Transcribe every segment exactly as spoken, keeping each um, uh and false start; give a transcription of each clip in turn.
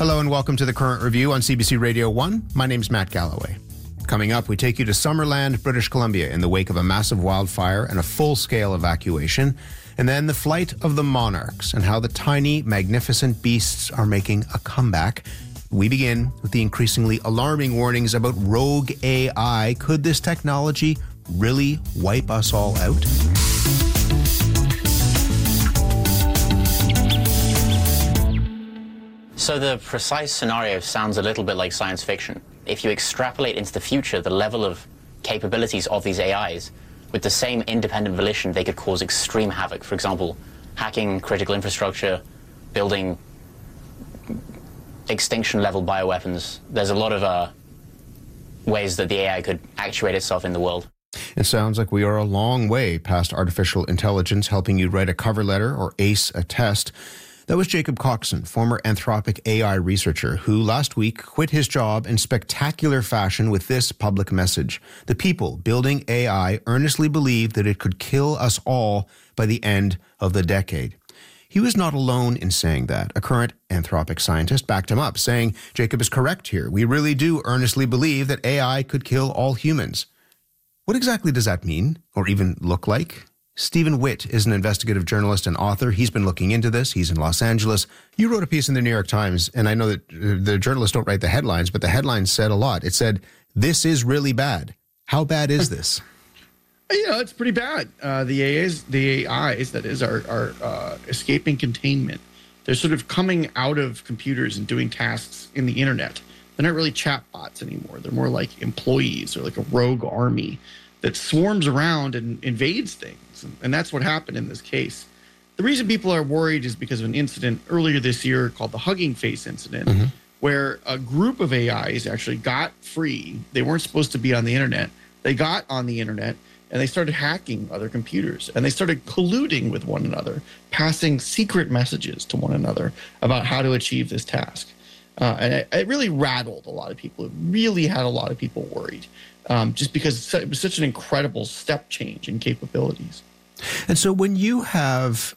Hello and welcome to The Current Review on C B C Radio one. My name's Matt Galloway. Coming up, we take you to Summerland, British Columbia in the wake of a massive wildfire and a full-scale evacuation. And then the flight of the monarchs and how the tiny, magnificent beasts are making a comeback. We begin with the increasingly alarming warnings about rogue A I. Could this technology really wipe us all out? So the precise scenario sounds a little bit like science fiction. If you extrapolate into the future, the level of capabilities of these A Is, with the same independent volition, they could cause extreme havoc. For example, hacking critical infrastructure, building extinction-level bioweapons. There's a lot of uh, ways that the A I could actuate itself in the world. It sounds like we are a long way past artificial intelligence helping you write a cover letter or ace a test. That was Jacob Coxon, former Anthropic A I researcher, who last week quit his job in spectacular fashion with this public message. The people building A I earnestly believe that it could kill us all by the end of the decade. He was not alone in saying that. A current Anthropic scientist backed him up, saying, Jacob is correct here. We really do earnestly believe that A I could kill all humans. What exactly does that mean, or even look like? Stephen Witt is an investigative journalist and author. He's been looking into this. He's in Los Angeles. You wrote a piece in the New York Times, and I know that the journalists don't write the headlines, but the headlines said a lot. It said, this is really bad. How bad is this? You know, it's pretty bad. Uh, the A Is, the A Is, that is, are, are uh, escaping containment. They're sort of coming out of computers and doing tasks in the internet. They're not really chatbots anymore. They're more like employees or like a rogue army that swarms around and invades things. And that's what happened in this case. The reason people are worried is because of an incident earlier this year called the Hugging Face incident, mm-hmm. where a group of A Is actually got free. They weren't supposed to be on the internet. They got on the internet and they started hacking other computers, and they started colluding with one another, passing secret messages to one another about how to achieve this task. Uh, and it, it really rattled a lot of people. It really had a lot of people worried, um, just because it was such an incredible step change in capabilities. And so when you have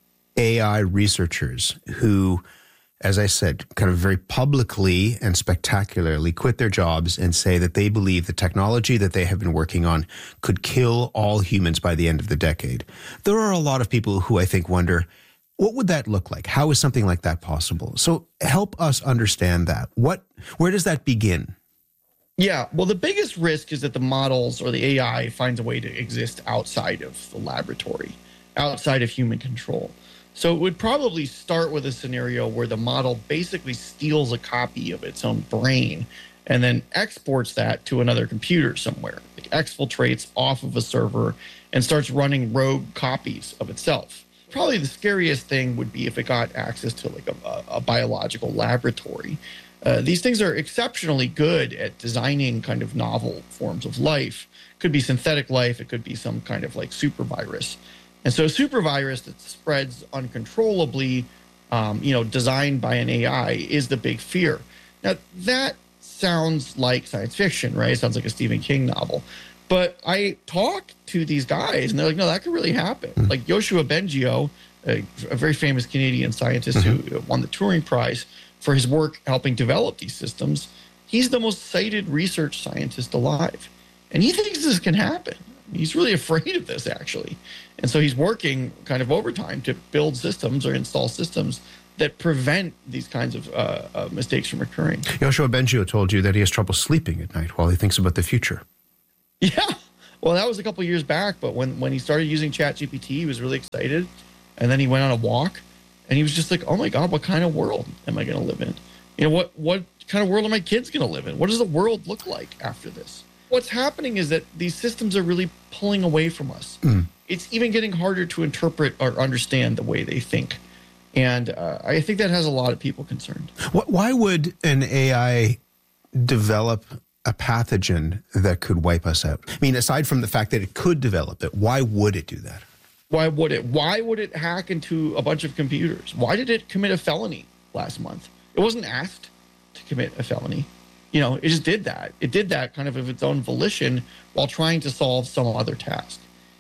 A I researchers who, as I said, kind of very publicly and spectacularly quit their jobs and say that they believe the technology that they have been working on could kill all humans by the end of the decade, there are a lot of people who I think wonder, what would that look like? How is something like that possible? So help us understand that. What, where does that begin? Yeah, well, the biggest risk is that the models or the A I finds a way to exist outside of the laboratory, outside of human control. So it would probably start with a scenario where the model basically steals a copy of its own brain and then exports that to another computer somewhere, like exfiltrates off of a server and starts running rogue copies of itself. Probably the scariest thing would be if it got access to like a, a biological laboratory. Uh, these things are exceptionally good at designing kind of novel forms of life. Could be synthetic life. It could be some kind of like super virus. And so a super virus that spreads uncontrollably, um, you know, designed by an A I is the big fear. Now, that sounds like science fiction, right? It sounds like a Stephen King novel. But I talk to these guys, and they're like, no, that could really happen. Mm-hmm. Like Yoshua Bengio, a, a very famous Canadian scientist mm-hmm. who won the Turing Prize for his work helping develop these systems, he's the most cited research scientist alive. And he thinks this can happen. He's really afraid of this, actually. And so he's working kind of overtime to build systems or install systems that prevent these kinds of uh, uh, mistakes from occurring. Yoshua Bengio told you that he has trouble sleeping at night while he thinks about the future. Yeah. Well, that was a couple of years back, but when, when he started using ChatGPT, he was really excited. And then he went on a walk. And he was just like, oh, my God, what kind of world am I going to live in? You know, what, what kind of world are my kids going to live in? What does the world look like after this? What's happening is that these systems are really pulling away from us. Mm. It's even getting harder to interpret or understand the way they think. And uh, I think that has a lot of people concerned. Why would an A I develop a pathogen that could wipe us out? I mean, aside from the fact that it could develop it, why would it do that? Why would it? Why would it hack into a bunch of computers? Why did it commit a felony last month? It wasn't asked to commit a felony. You know, it just did that. It did that kind of of its own volition while trying to solve some other task.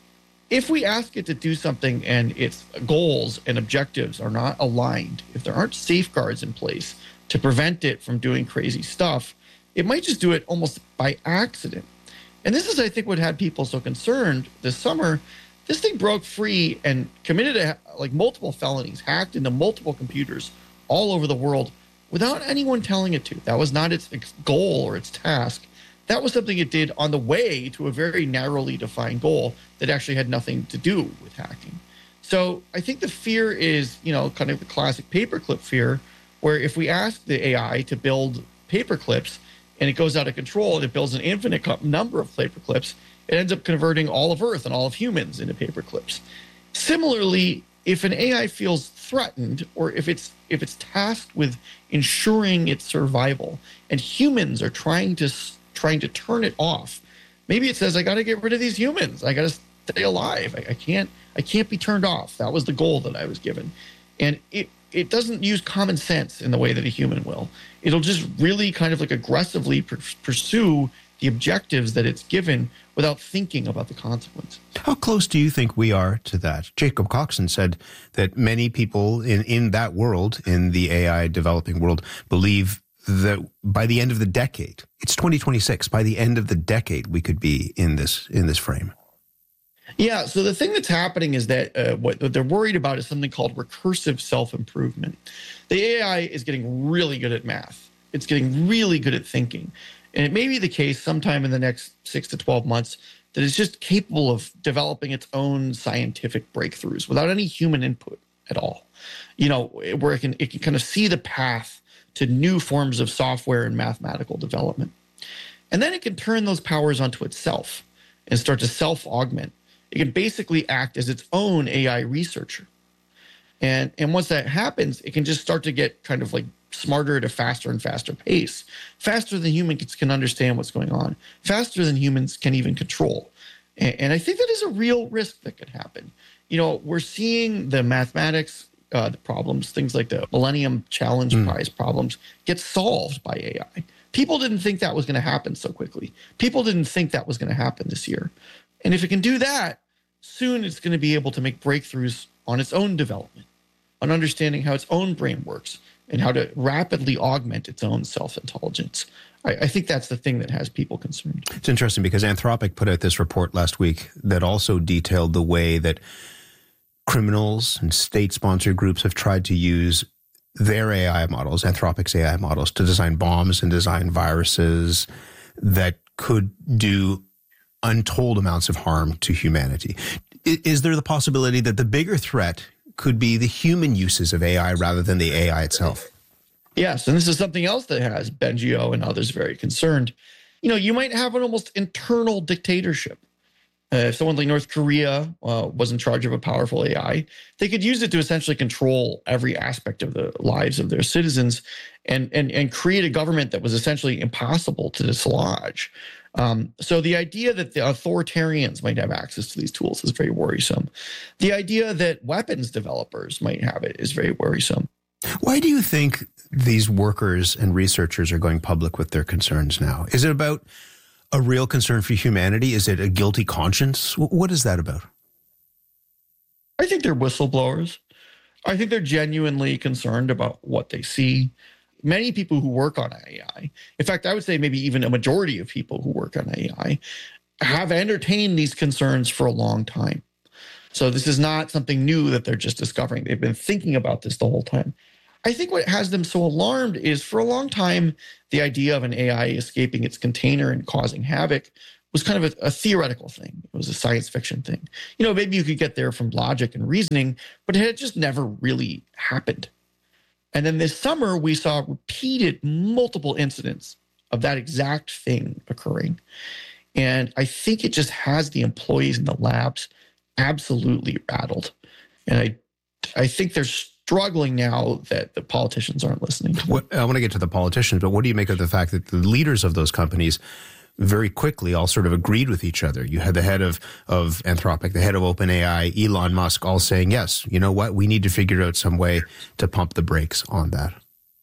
If we ask it to do something and its goals and objectives are not aligned, if there aren't safeguards in place to prevent it from doing crazy stuff, it might just do it almost by accident. And this is, I think, what had people so concerned this summer. This thing broke free and committed a, like multiple felonies, hacked into multiple computers all over the world without anyone telling it to. That was not its goal or its task. That was something it did on the way to a very narrowly defined goal that actually had nothing to do with hacking. So I think the fear is, you know, kind of the classic paperclip fear, where if we ask the A I to build paperclips and it goes out of control and it builds an infinite number of paperclips, it ends up converting all of Earth and all of humans into paperclips. Similarly, if an A I feels threatened, or if it's if it's tasked with ensuring its survival, and humans are trying to trying to turn it off, maybe it says, "I got to get rid of these humans. I got to stay alive. I, I can't I can't be turned off." That was the goal that I was given, and it it doesn't use common sense in the way that a human will. It'll just really kind of like aggressively pr- pursue the objectives that it's given without thinking about the consequences. How close do you think we are to that? Jacob Coxon said that many people in, in that world, in the A I developing world, believe that by the end of the decade, it's twenty twenty-six, by the end of the decade, we could be in this in this frame. Yeah, so the thing that's happening is that uh, what they're worried about is something called recursive self-improvement. The A I is getting really good at math. It's getting really good at thinking. And it may be the case sometime in the next six to twelve months that it's just capable of developing its own scientific breakthroughs without any human input at all. You know, where it can, it can kind of see the path to new forms of software and mathematical development. And then it can turn those powers onto itself and start to self-augment. It can basically act as its own A I researcher. And, and once that happens, it can just start to get kind of like smarter at a faster and faster pace, faster than humans can understand what's going on, faster than humans can even control. And, and I think that is a real risk that could happen. You know, we're seeing the mathematics, uh, the problems, things like the Millennium Challenge mm. Prize problems get solved by A I. People didn't think that was going to happen so quickly. People didn't think that was going to happen this year. And if it can do that, soon it's going to be able to make breakthroughs on its own development, on understanding how its own brain works, and how to rapidly augment its own self-intelligence. I, I think that's the thing that has people concerned. It's interesting because Anthropic put out this report last week that also detailed the way that criminals and state-sponsored groups have tried to use their A I models, Anthropic's A I models, to design bombs and design viruses that could do untold amounts of harm to humanity. Is there the possibility that the bigger threat could be the human uses of A I rather than the A I itself? Yes, and this is something else that has Bengio and others very concerned. You know, you might have an almost internal dictatorship. Uh, if someone like North Korea uh, was in charge of a powerful A I, they could use it to essentially control every aspect of the lives of their citizens and, and, and create a government that was essentially impossible to dislodge. Um, so the idea that the authoritarians might have access to these tools is very worrisome. The idea that weapons developers might have it is very worrisome. Why do you think these workers and researchers are going public with their concerns now? Is it about a real concern for humanity? Is it a guilty conscience? What is that about? I think they're whistleblowers. I think they're genuinely concerned about what they see. Many people who work on A I, in fact, I would say maybe even a majority of people who work on A I, have entertained these concerns for a long time. So this is not something new that they're just discovering. They've been thinking about this the whole time. I think what has them so alarmed is for a long time, the idea of an A I escaping its container and causing havoc was kind of a, a theoretical thing. It was a science fiction thing. You know, maybe you could get there from logic and reasoning, but it had just never really happened. And then this summer, we saw repeated multiple incidents of that exact thing occurring. And I think it just has the employees in the labs absolutely rattled. And I I think they're struggling now that the politicians aren't listening to them. What, I want to get to the politicians, but what do you make of the fact that the leaders of those companies very quickly all sort of agreed with each other? You had the head of, of Anthropic, the head of OpenAI, Elon Musk, all saying, yes, you know what, we need to figure out some way to pump the brakes on that.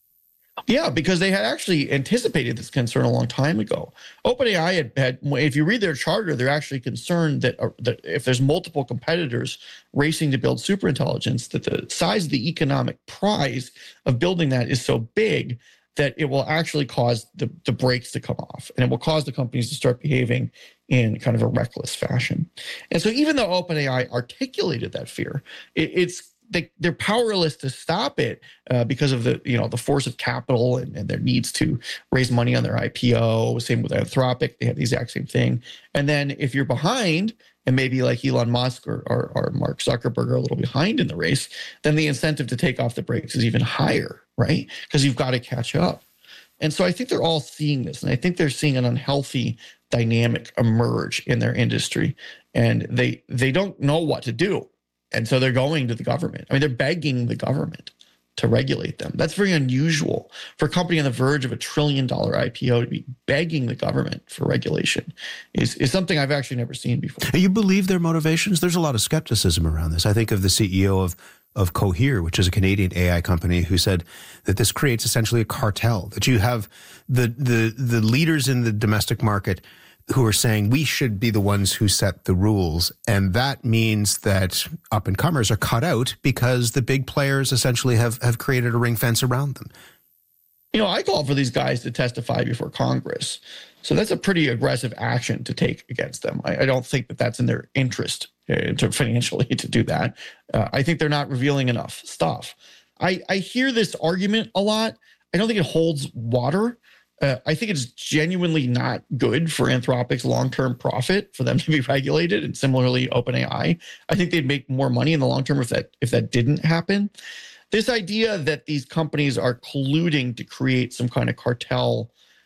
Yeah, because they had actually anticipated this concern a long time ago. OpenAI had, had if you read their charter, they're actually concerned that, uh, that if there's multiple competitors racing to build superintelligence, that the size of the economic prize of building that is so big that it will actually cause the, the brakes to come off, and it will cause the companies to start behaving in kind of a reckless fashion. And so even though OpenAI articulated that fear, it, it's They, they're powerless to stop it uh, because of the you know the force of capital and, and their needs to raise money on their I P O. Same with Anthropic, they have the exact same thing. And then if you're behind, and maybe like Elon Musk or, or, or Mark Zuckerberg are a little behind in the race, then the incentive to take off the brakes is even higher, right? Because you've got to catch up. And so I think they're all seeing this, and I think they're seeing an unhealthy dynamic emerge in their industry, and they they don't know what to do. And so they're going to the government. I mean, they're begging the government to regulate them. That's very unusual for a company on the verge of a trillion dollar I P O to be begging the government for regulation is, is something I've actually never seen before. You believe their motivations? There's a lot of skepticism around this. I think of the C E O of, of Cohere, which is a Canadian A I company, who said that this creates essentially a cartel, that you have the, the, the leaders in the domestic market who are saying we should be the ones who set the rules. And that means that up and comers are cut out because the big players essentially have, have created a ring fence around them. You know, I call for these guys to testify before Congress. So that's a pretty aggressive action to take against them. I, I don't think that that's in their interest uh, to financially to do that. Uh, I think they're not revealing enough stuff. I, I hear this argument a lot. I don't think it holds water. Uh, I think it's genuinely not good for Anthropic's long-term profit for them to be regulated, and similarly OpenAI. I think they'd make more money in the long term if that if that didn't happen. This idea that these companies are colluding to create some kind of cartel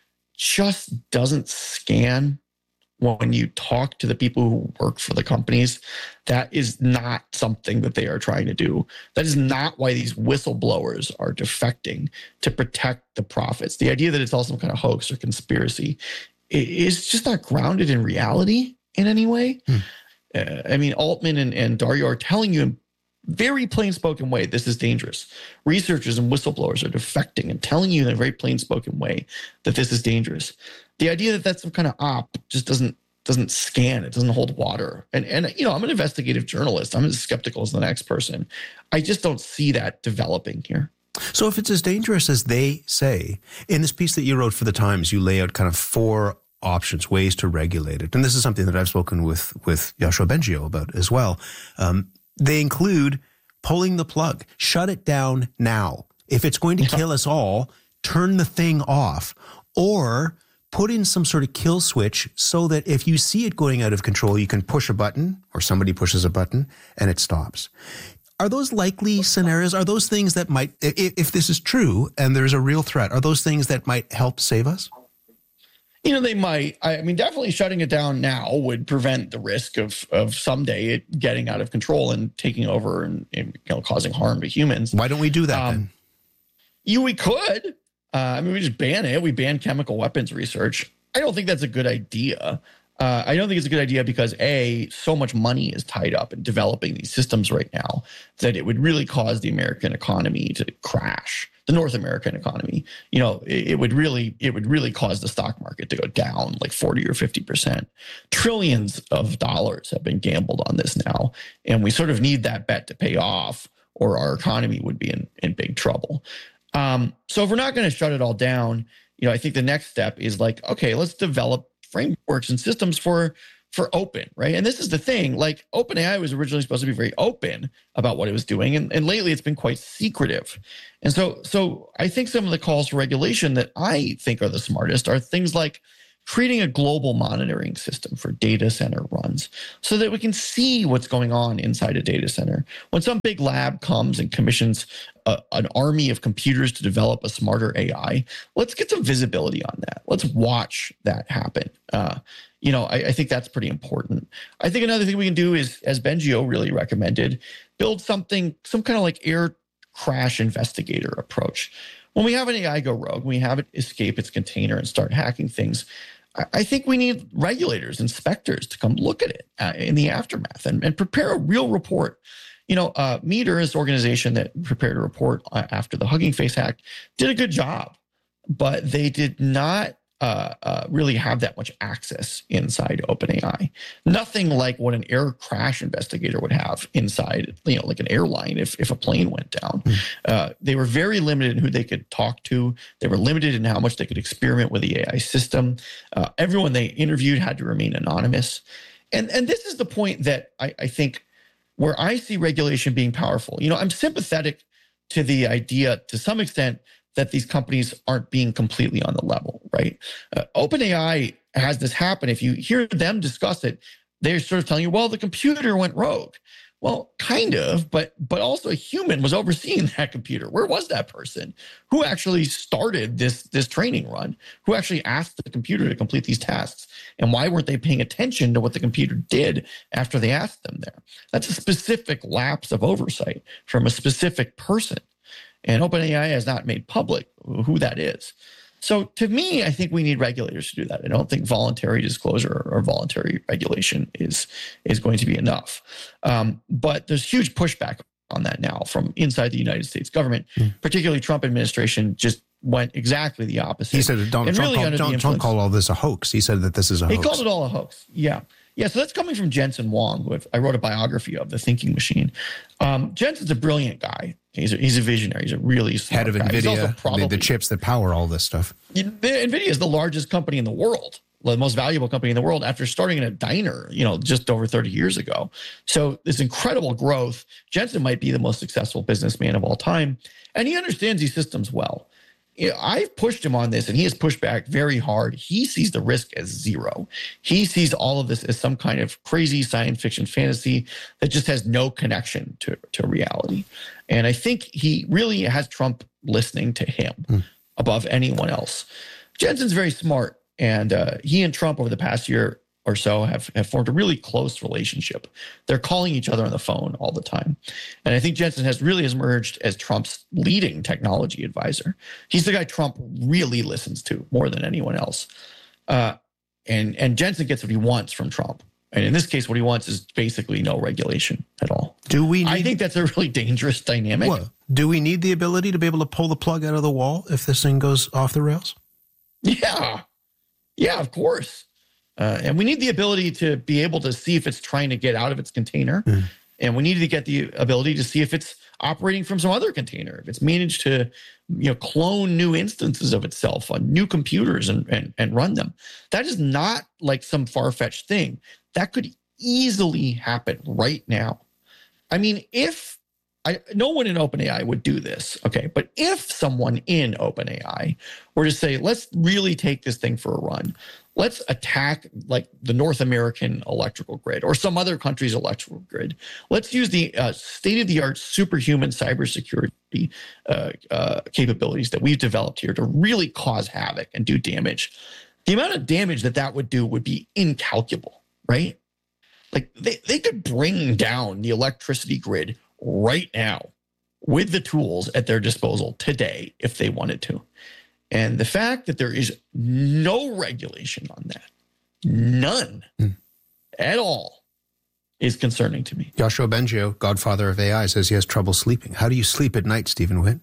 just doesn't scan when you talk to the people who work for the companies. That is not something that they are trying to do. That is not why these whistleblowers are defecting, to protect the profits. The idea that it's all some kind of hoax or conspiracy is just not grounded in reality in any way. Hmm. Uh, I mean, Altman and, and Dario are telling you in very plain-spoken way this is dangerous. Researchers and whistleblowers are defecting and telling you in a very plain-spoken way that this is dangerous. The idea that that's some kind of op just doesn't doesn't scan. It doesn't hold water. And, and you know, I'm an investigative journalist. I'm as skeptical as the next person. I just don't see that developing here. So if it's as dangerous as they say, in this piece that you wrote for the Times, you lay out kind of four options, ways to regulate it. And this is something that I've spoken with, with Yoshua Bengio about as well. Um, they include pulling the plug, shut it down now. If it's going to yeah. kill us all, turn the thing off, or put in some sort of kill switch so that if you see it going out of control, you can push a button or somebody pushes a button and it stops. Are those likely scenarios? Are those things that might, if, if this is true and there's a real threat, are those things that might help save us? You know, they might. I mean, definitely shutting it down now would prevent the risk of of someday it getting out of control and taking over and, and you know, causing harm to humans. Why don't we do that um, then? You, we could. Uh, I mean, we just ban it. We ban chemical weapons research. I don't think that's a good idea. Uh, I don't think it's a good idea because, A, so much money is tied up in developing these systems right now that it would really cause the American economy to crash, the North American economy. You know, it, it would really it would really cause the stock market to go down like forty or fifty percent. Trillions of dollars have been gambled on this now, and we sort of need that bet to pay off or our economy would be in, in big trouble. Um, so if we're not going to shut it all down, you know, I think the next step is like, okay, let's develop frameworks and systems for for open, right? And this is the thing, like OpenAI was originally supposed to be very open about what it was doing, and, and lately it's been quite secretive. And so so I think some of the calls for regulation that I think are the smartest are things like creating a global monitoring system for data center runs so that we can see what's going on inside a data center. When some big lab comes and commissions a, an army of computers to develop a smarter A I, let's get some visibility on that. Let's watch that happen. Uh, you know, I, I think that's pretty important. I think another thing we can do is, as Bengio really recommended, build something, some kind of like air crash investigator approach. When we have an A I go rogue, we have it escape its container and start hacking things, I think we need regulators, inspectors to come look at it uh, in the aftermath and, and prepare a real report. You know, uh, Meter is the organization that prepared a report after the Hugging Face hack, did a good job but they did not uh, uh, really have that much access inside OpenAI. Nothing like what an air crash investigator would have inside, you know, like an airline if, if a plane went down. Mm. Uh, they were very limited in who they could talk to. They were limited in how much they could experiment with the A I system. Uh, everyone they interviewed had to remain anonymous. And, and this is the point that I, I think where I see regulation being powerful. You know, I'm sympathetic to the idea to some extent that these companies aren't being completely on the level, right? Uh, OpenAI has this happen. If you hear them discuss it, they're sort of telling you, well, the computer went rogue. Well, kind of, but but also a human was overseeing that computer. Where was that person? Who actually started this, this training run? Who actually asked the computer to complete these tasks? And why weren't they paying attention to what the computer did after they asked them there? That's a specific lapse of oversight from a specific person. And OpenAI has not made public who that is. So to me, I think we need regulators to do that. I don't think voluntary disclosure or voluntary regulation is, is going to be enough. Um, but there's huge pushback on that now from inside the United States government, mm. particularly Trump administration just went exactly the opposite. He said that Donald Trump, really called, Donald Trump called all this a hoax. He said that this is a he hoax. He called it all a hoax. Yeah. Yeah, so that's coming from Jensen Huang, who I wrote a biography of, The Thinking Machine. Um, Jensen's a brilliant guy. He's a, he's a visionary. He's a really smart head of guy. NVIDIA, probably, the, the chips that power all this stuff. The, NVIDIA is the largest company in the world, the most valuable company in the world after starting in a diner, you know, just over thirty years ago. So this incredible growth. Jensen might be the most successful businessman of all time, and he understands these systems well. You know, I've pushed him on this, and he has pushed back very hard. He sees the risk as zero. He sees all of this as some kind of crazy science fiction fantasy that just has no connection to, to reality. And I think he really has Trump listening to him mm. above anyone else. Jensen's very smart, and uh, he and Trump over the past year or so have, have formed a really close relationship. They're calling each other on the phone all the time. And I think Jensen has really emerged as Trump's leading technology advisor. He's the guy Trump really listens to more than anyone else. Uh, and, and Jensen gets what he wants from Trump. And in this case, what he wants is basically no regulation at all. Do we need, I think that's a really dangerous dynamic. Well, do we need the ability to be able to pull the plug out of the wall if this thing goes off the rails? Yeah. Yeah, of course. Uh, and we need the ability to be able to see if it's trying to get out of its container. Mm. And we need to get the ability to see if it's operating from some other container, if it's managed to, you know, clone new instances of itself on new computers and, and, and run them. That is not like some far-fetched thing. That could easily happen right now. I mean, if I, no one in OpenAI would do this, okay, but if someone in OpenAI were to say, let's really take this thing for a run, let's attack like the North American electrical grid or some other country's electrical grid. Let's use the uh, state-of-the-art superhuman cybersecurity uh, uh, capabilities that we've developed here to really cause havoc and do damage. The amount of damage that that would do would be incalculable, right? Like they, they could bring down the electricity grid right now with the tools at their disposal today if they wanted to. And the fact that there is no regulation on that, none mm. at all, is concerning to me. Yoshua Bengio, godfather of A I, says he has trouble sleeping. How do you sleep at night, Stephen Witt?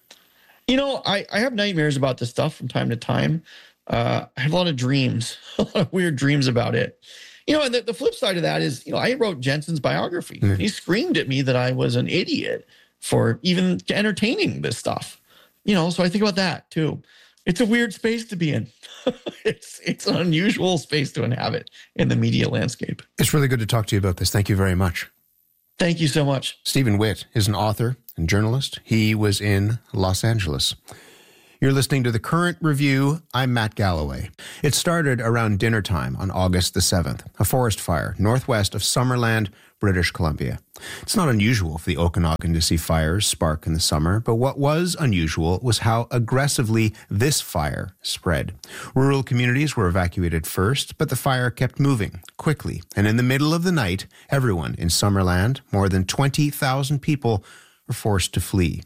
You know, I, I have nightmares about this stuff from time to time. Uh, I have a lot of dreams, a lot of weird dreams about it. You know, and the, the flip side of that is, you know, I wrote Jensen's biography. Mm. He screamed at me that I was an idiot for even entertaining this stuff. You know, so I think about that too. It's a weird space to be in. it's it's an unusual space to inhabit in the media landscape. It's really good to talk to you about this. Thank you very much. Thank you so much. Stephen Witt is an author and journalist. He was in Los Angeles. You're listening to The Current Review. I'm Matt Galloway. It started around dinner time on August the seventh, a forest fire northwest of Summerland, British Columbia. It's not unusual for the Okanagan to see fires spark in the summer, but what was unusual was how aggressively this fire spread. Rural communities were evacuated first, but the fire kept moving quickly, and in the middle of the night, everyone in Summerland, more than twenty thousand people, were forced to flee.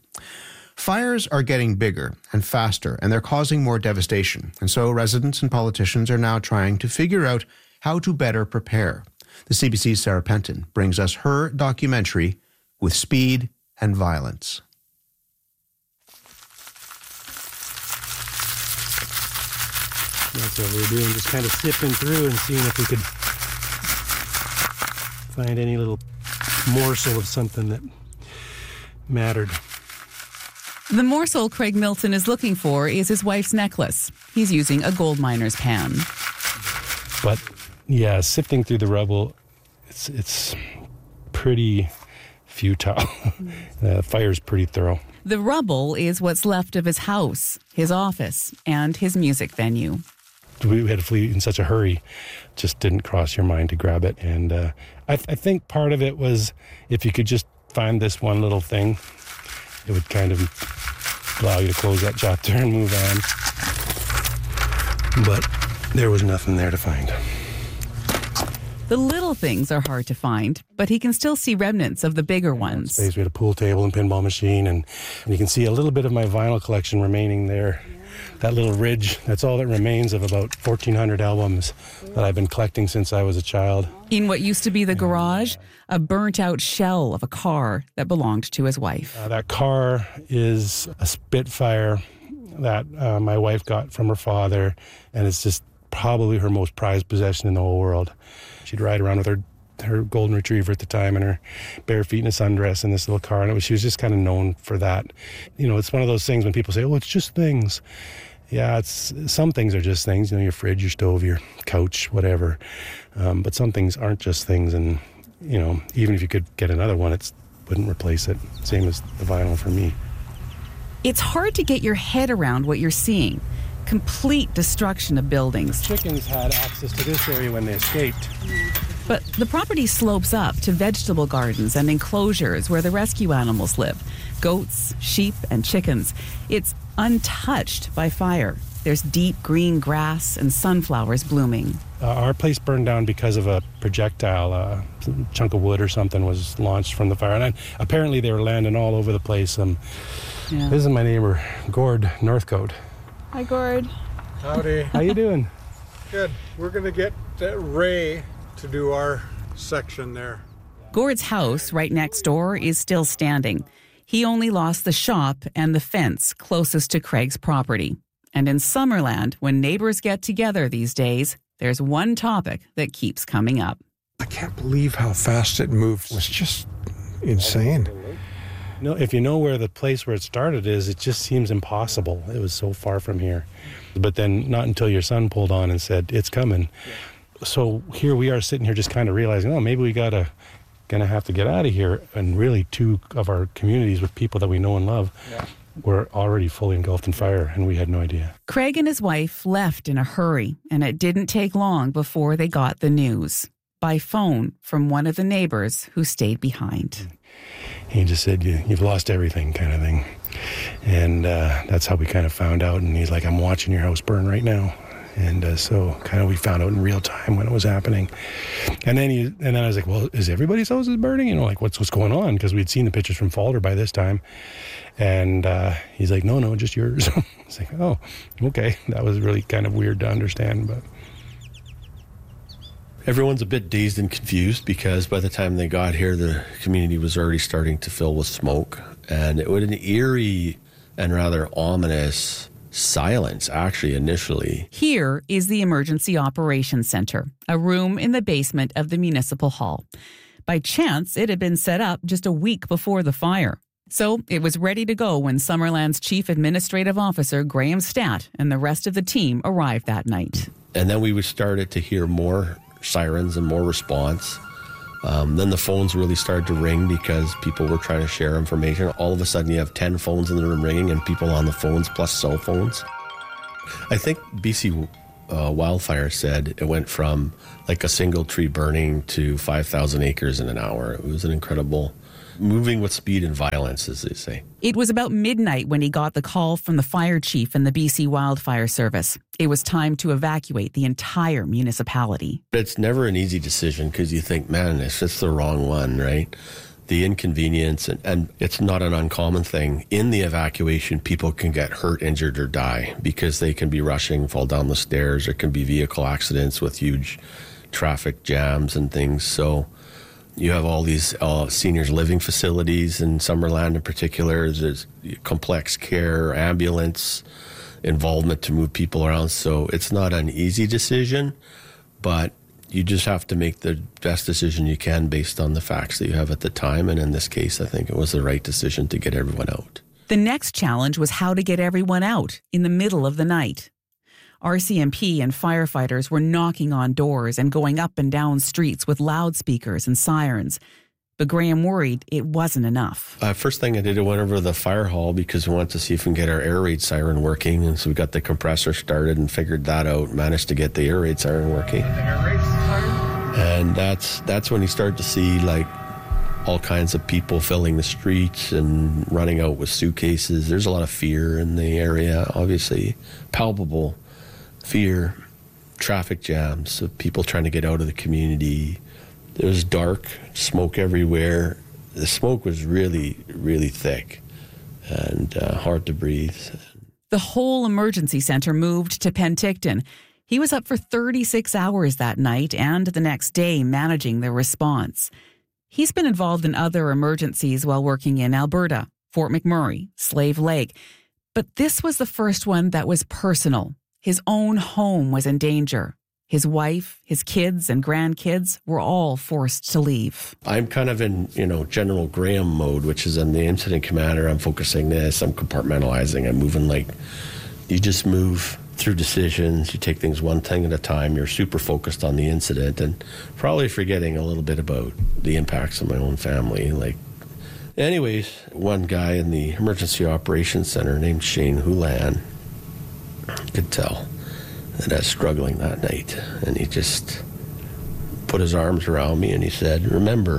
Fires are getting bigger and faster, and they're causing more devastation, and so residents and politicians are now trying to figure out how to better prepare. The C B C's Sarah Penton brings us her documentary, With Speed and Violence. That's what we were doing, just kind of sifting through and seeing if we could find any little morsel of something that mattered. The morsel Craig Milton is looking for is his wife's necklace. He's using a gold miner's pan. But yeah, sifting through the rubble, it's it's pretty futile. The fire's pretty thorough. The rubble is what's left of his house, his office, and his music venue. We had to flee in such a hurry, just didn't cross your mind to grab it. And uh, I, th- I think part of it was if you could just find this one little thing, it would kind of allow you to close that chapter and move on. But there was nothing there to find. The little things are hard to find, but he can still see remnants of the bigger ones. Space. We had a pool table and pinball machine, and, and you can see a little bit of my vinyl collection remaining there. That little ridge, that's all that remains of about fourteen hundred albums that I've been collecting since I was a child. In what used to be the garage, a burnt-out shell of a car that belonged to his wife. Uh, that car is a Spitfire that uh, my wife got from her father, and it's just probably her most prized possession in the whole world. She'd ride around with her her golden retriever at the time and her bare feet in a sundress in this little car, and it was, she was just kind of known for that. You know, it's one of those things when people say, oh, it's just things. Yeah, it's some things are just things, you know, your fridge, your stove, your couch, whatever. Um, but some things aren't just things, and, you know, even if you could get another one, it wouldn't replace it. Same as the vinyl for me. It's hard to get your head around what you're seeing. Complete destruction of buildings. Chickens had access to this area when they escaped. But the property slopes up to vegetable gardens and enclosures where the rescue animals live. Goats, sheep, and chickens. It's untouched by fire. There's deep green grass and sunflowers blooming. Uh, our place burned down because of a projectile. Uh, a chunk of wood or something was launched from the fire. And I, apparently they were landing all over the place. Um, yeah. This is my neighbor, Gord Northcote. Hi, Gord. Howdy. How you doing? Good. We're going to get uh, Ray to do our section there. Gord's house right next door is still standing. He only lost the shop and the fence closest to Craig's property. And in Summerland, when neighbors get together these days, there's one topic that keeps coming up. I can't believe how fast it moved. It was just insane. No, if you know where the place where it started is, it just seems impossible. It was so far from here. But then not until your son pulled on and said, it's coming. So here we are sitting here just kind of realizing, oh, maybe we gotta gonna have to get out of here. And really two of our communities with people that we know and love yeah. were already fully engulfed in fire, and we had no idea. Craig and his wife left in a hurry, and it didn't take long before they got the news. By phone from one of the neighbors who stayed behind. He just said, you, you've lost everything kind of thing. And uh, that's how we kind of found out. And he's like, I'm watching your house burn right now. And uh, so kind of we found out in real time when it was happening. And then he, and then I was like, well, is everybody's house is burning? You know, like what's what's going on? Because we'd seen the pictures from Falder by this time. And uh, he's like, no, no, just yours. It's like, oh, okay. That was really kind of weird to understand, but. Everyone's a bit dazed and confused because by the time they got here, the community was already starting to fill with smoke. And it was an eerie and rather ominous silence, actually, initially. Here is the Emergency Operations Center, a room in the basement of the Municipal Hall. By chance, it had been set up just a week before the fire. So it was ready to go when Summerland's Chief Administrative Officer, Graham Statt, and the rest of the team arrived that night. And then we started to hear more sirens and more response. Um, then the phones really started to ring because people were trying to share information. All of a sudden you have ten phones in the room ringing and people on the phones plus cell phones. I think B C uh, Wildfire said it went from like a single tree burning to five thousand acres in an hour. It was an incredible, moving with speed and violence, as they say. It was about midnight when he got the call from the fire chief and the B C Wildfire Service. It was time to evacuate the entire municipality. It's never an easy decision because you think, man, it's just the wrong one, right? The inconvenience, and, and it's not an uncommon thing. In the evacuation, people can get hurt, injured, or die because they can be rushing, fall down the stairs. There can be vehicle accidents with huge traffic jams and things. So you have all these uh, seniors living facilities in Summerland in particular. There's complex care, ambulance, involvement to move people around. So it's not an easy decision, but you just have to make the best decision you can based on the facts that you have at the time. And in this case, I think it was the right decision to get everyone out. The next challenge was how to get everyone out in the middle of the night. R C M P and firefighters were knocking on doors and going up and down streets with loudspeakers and sirens. But Graham worried it wasn't enough. Uh, first thing I did, I went over to the fire hall because we wanted to see if we can get our air raid siren working. And so we got the compressor started and figured that out, managed to get the air raid siren working. And that's that's when you start to see like all kinds of people filling the streets and running out with suitcases. There's a lot of fear in the area, obviously, palpable fear, traffic jams of people trying to get out of the community. It was dark, smoke everywhere. The smoke was really, really thick and uh, hard to breathe. The whole emergency center moved to Penticton. He was up for thirty-six hours that night and the next day managing the response. He's been involved in other emergencies while working in Alberta, Fort McMurray, Slave Lake. But this was the first one that was personal. His own home was in danger. His wife, his kids, and grandkids were all forced to leave. I'm kind of in, you know, General Graham mode, which is I'm the incident commander. I'm focusing this, I'm compartmentalizing, I'm moving like, you just move through decisions. You take things one thing at a time. You're super focused on the incident and probably forgetting a little bit about the impacts on my own family. Like, anyways, one guy in the emergency operations center named Shane Hulan could tell that I was struggling that night. And he just put his arms around me and he said, remember,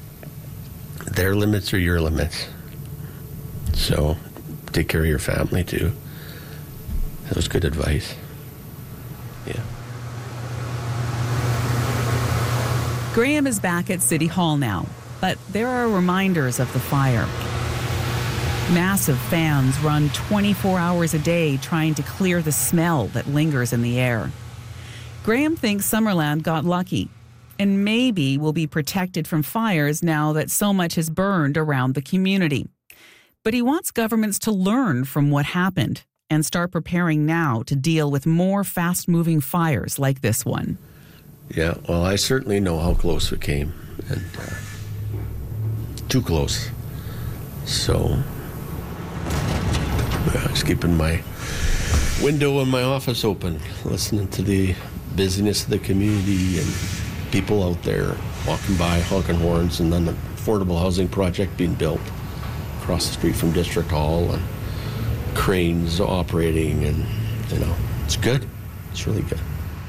their limits are your limits. So take care of your family too. That was good advice. Yeah. Graham is back at City Hall now, but there are reminders of the fire. Massive fans run twenty-four hours a day trying to clear the smell that lingers in the air. Graham thinks Summerland got lucky and maybe will be protected from fires now that so much has burned around the community. But he wants governments to learn from what happened and start preparing now to deal with more fast-moving fires like this one. Yeah, well, I certainly know how close we came, and uh, too close. So I was keeping my window in my office open, listening to the busyness of the community and people out there walking by, honking horns, and then the affordable housing project being built across the street from District Hall, and cranes operating, and, you know, it's good. It's really good.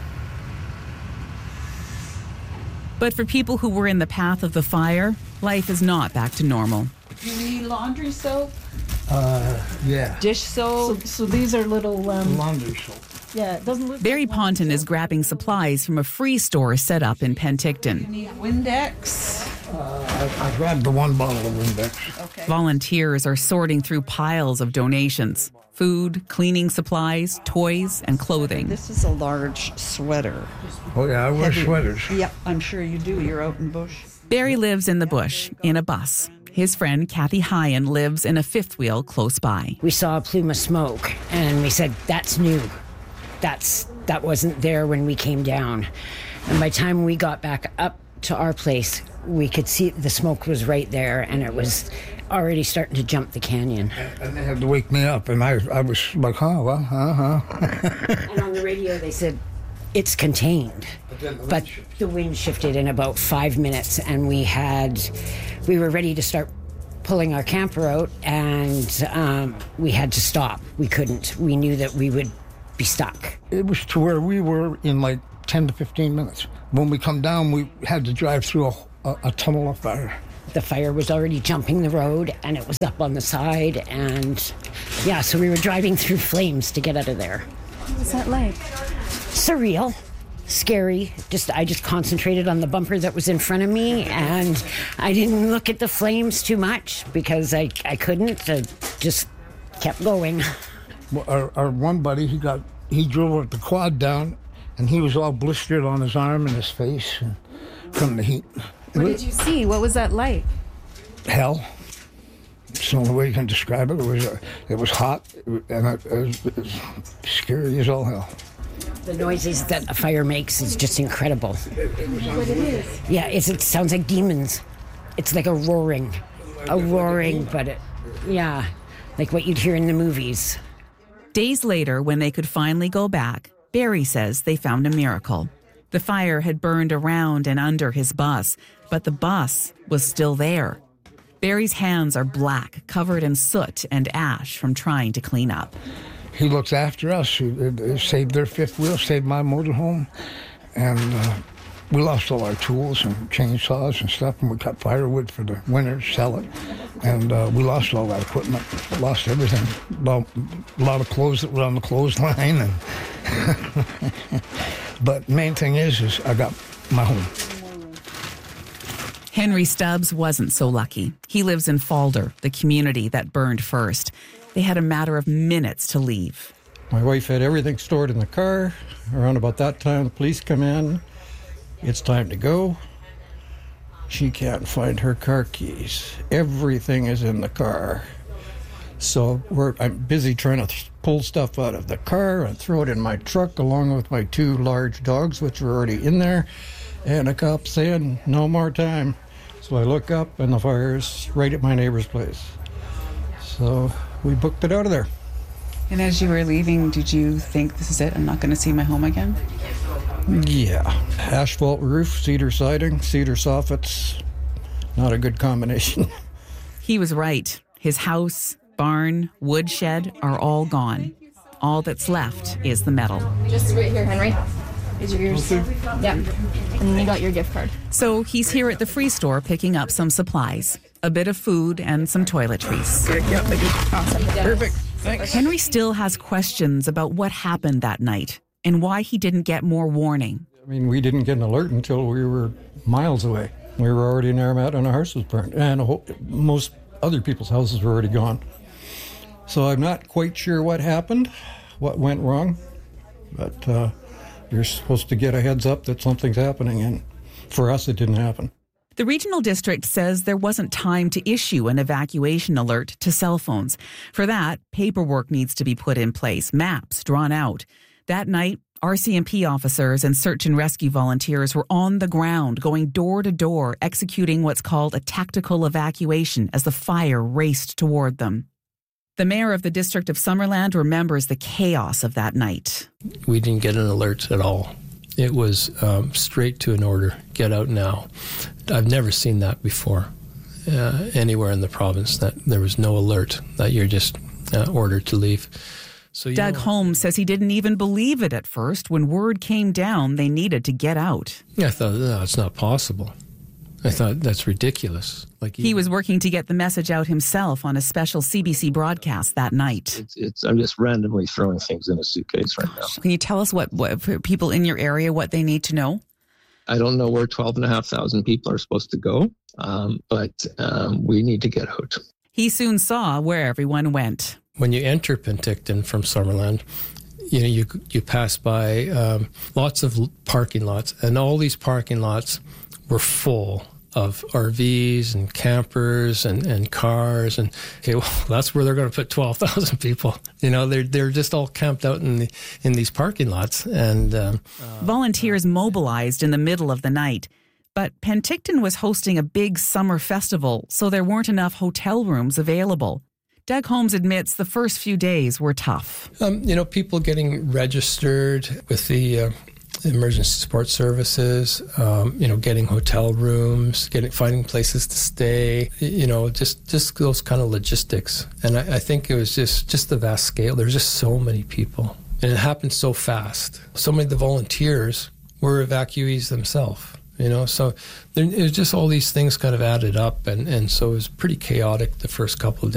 But for people who were in the path of the fire, life is not back to normal. You need laundry soap? Uh, yeah. Dish soap? So, so these are little... Um, Laundry soap. Yeah, it doesn't look Barry like Ponton is grabbing supplies from a free store set up in Penticton. You need Windex? Uh, I, I grabbed the one bottle of Windex. Okay. Volunteers are sorting through piles of donations. Food, cleaning supplies, toys, and clothing. This is a large sweater. Oh, yeah, I wear Heavy. sweaters. Yep, I'm sure you do. You're out in bush. Barry lives in the bush, in a bus. His friend Kathy Hyen lives in a fifth wheel close by. We saw a plume of smoke, and we said, that's new. That's that wasn't there when we came down. And by the time we got back up to our place, we could see the smoke was right there, and it was already starting to jump the canyon. And they had to wake me up, and I, I was like, huh, well, uh-huh. And on the radio, they said, it's contained. But, then the wind but shifted. the wind shifted in about five minutes, and we had, we were ready to start pulling our camper out, and um, we had to stop. We couldn't. We knew that we would be stuck. It was to where we were in like ten to fifteen minutes. When we come down, we had to drive through a, a, a tunnel of fire. The fire was already jumping the road, and it was up on the side, and yeah, so we were driving through flames to get out of there. What was that like? Surreal, scary. Just I just concentrated on the bumper that was in front of me, and I didn't look at the flames too much because I, I couldn't. I just kept going. Well, our, our one buddy, he got he drove the quad down, and he was all blistered on his arm and his face and, from the heat. What did you see? What was that like? Hell. It's the only way you can describe it. It was, uh, it was hot, and it, it, was, it was scary as all hell. The noises that a fire makes is just incredible. What it is. Yeah, it's, it sounds like demons. It's like a roaring, a roaring, but it, yeah, like what you'd hear in the movies. Days later, when they could finally go back, Barry says they found a miracle. The fire had burned around and under his bus, but the bus was still there. Barry's hands are black, covered in soot and ash from trying to clean up. He looks after us. He, he saved their fifth wheel, saved my motorhome, and uh, we lost all our tools and chainsaws and stuff, and we cut firewood for the winter, sell it, and uh, we lost all that equipment, lost everything. Well, a lot of clothes that were on the clothesline, and but main thing is, is I got my home. Henry Stubbs wasn't so lucky. He lives in Falder, the community that burned first. They had a matter of minutes to leave. My wife had everything stored in the car. Around about that time, the police come in. It's time to go. She can't find her car keys. Everything is in the car. So we're, I'm busy trying to pull stuff out of the car and throw it in my truck along with my two large dogs, which were already in there. And a cop saying, no more time. So I look up and the fire's right at my neighbor's place. So we booked it out of there. And as you were leaving, did you think, this is it, I'm not going to see my home again? Yeah. Asphalt roof, cedar siding, cedar soffits. Not a good combination. He was right. His house, barn, woodshed are all gone. All that's left is the metal. Just right here, Henry. These are yours. Yeah. And then you got your gift card. So he's here at the Free Store picking up some supplies. A bit of food and some toiletries. Yeah, yeah, awesome. Perfect. Thanks. Henry still has questions about what happened that night and why he didn't get more warning. I mean, we didn't get an alert until we were miles away. We were already in Aramat and our house was burned. And a whole, most other people's houses were already gone. So I'm not quite sure what happened, what went wrong. But uh, you're supposed to get a heads up that something's happening. And for us, it didn't happen. The regional district says there wasn't time to issue an evacuation alert to cell phones. For that, paperwork needs to be put in place, maps drawn out. That night, R C M P officers and search and rescue volunteers were on the ground, going door to door, executing what's called a tactical evacuation as the fire raced toward them. The mayor of the District of Summerland remembers the chaos of that night. We didn't get an alert at all. It was um, straight to an order, get out now. I've never seen that before uh, anywhere in the province, that there was no alert, that you're just uh, ordered to leave. So Doug know, Holmes says he didn't even believe it at first when word came down they needed to get out. I thought, no, it's not possible. I thought, that's ridiculous. Like He was working to get the message out himself on a special C B C broadcast that night. It's, it's I'm just randomly throwing things in a suitcase right now. Can you tell us what, what for people in your area, what they need to know? I don't know where twelve and a half thousand people are supposed to go, um, but um, we need to get out. He soon saw where everyone went. When you enter Penticton from Summerland, you know, you you pass by um, lots of parking lots, and all these parking lots were full of R Vs and campers and, and cars, and okay, well, that's where they're going to put twelve thousand people. You know, they're they're just all camped out in the in these parking lots, and um, uh, volunteers mobilized in the middle of the night. But Penticton was hosting a big summer festival, so there weren't enough hotel rooms available. Doug Holmes admits the first few days were tough. Um, you know, people getting registered with the uh, emergency support services, um, you know, getting hotel rooms, getting finding places to stay, you know, just, just those kind of logistics. And I, I think it was just, just the vast scale. There's just so many people. And it happened so fast. So many of the volunteers were evacuees themselves. You know, so there, it was just all these things kind of added up, and, and so it was pretty chaotic the first couple of days.